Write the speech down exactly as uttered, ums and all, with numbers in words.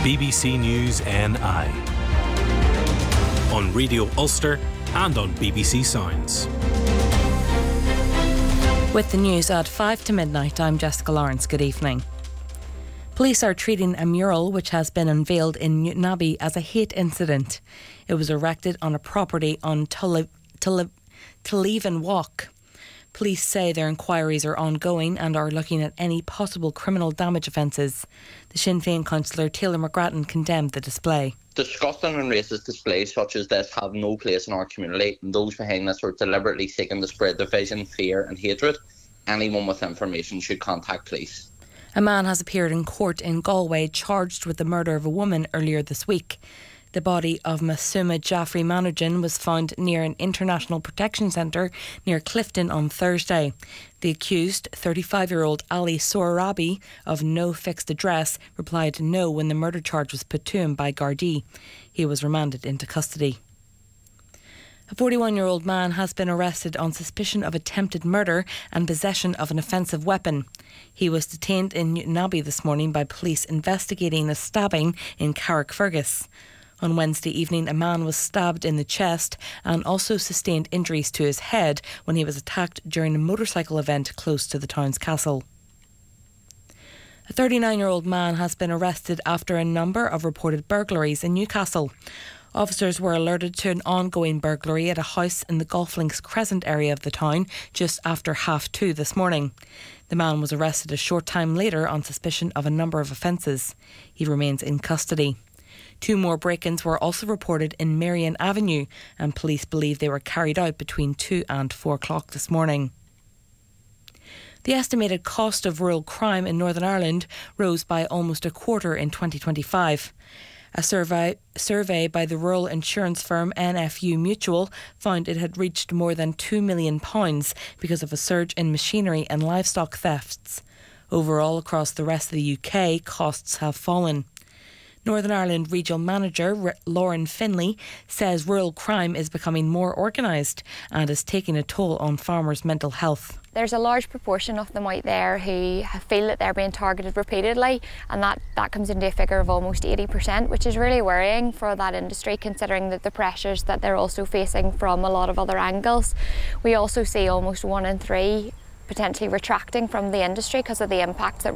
B B C News N I. On Radio Ulster and on B B C Sounds. With the news at five to midnight, I'm Jessica Lawrence. Good evening. Police are treating a mural which has been unveiled in Newtownabbey as a hate incident. It was erected on a property on Tulle- Tulle- Tulleven Walk. Police say their inquiries are ongoing and are looking at any possible criminal damage offences. The Sinn Féin councillor Taylor McGrattan condemned the display. Disgusting and racist displays such as this have no place in our community, and those behind this are deliberately seeking to spread division, fear and hatred. Anyone with information should contact police. A man has appeared in court in Galway charged with the murder of a woman earlier this week. The body of Masuma Jaffrey Manoujian was found near an international protection centre near Clifton on Thursday. The accused, thirty-five-year-old Ali Sohrabi, of no fixed address, replied no when the murder charge was put to him by Gardaí. He was remanded into custody. A forty-one-year-old man has been arrested on suspicion of attempted murder and possession of an offensive weapon. He was detained in Newtownabbey this morning by police investigating a stabbing in Carrickfergus. On Wednesday evening, a man was stabbed in the chest and also sustained injuries to his head when he was attacked during a motorcycle event close to the town's castle. A thirty-nine-year-old man has been arrested after a number of reported burglaries in Newcastle. Officers were alerted to an ongoing burglary at a house in the Golf Links Crescent area of the town just after half two this morning. The man was arrested a short time later on suspicion of a number of offences. He remains in custody. Two more break-ins were also reported in Marion Avenue, and police believe they were carried out between two and four o'clock this morning. The estimated cost of rural crime in Northern Ireland rose by almost a quarter in twenty twenty-five. A survey, survey by the rural insurance firm N F U Mutual found it had reached more than two million pounds because of a surge in machinery and livestock thefts. Overall, across the rest of the U K, costs have fallen. Northern Ireland Regional Manager Lauren Finlay says rural crime is becoming more organised and is taking a toll on farmers' mental health. There's a large proportion of them out there who feel that they're being targeted repeatedly, and that, that comes into a figure of almost eighty percent, which is really worrying for that industry, considering that the pressures that they're also facing from a lot of other angles. We also see almost one in three potentially retracting from the industry because of the impact that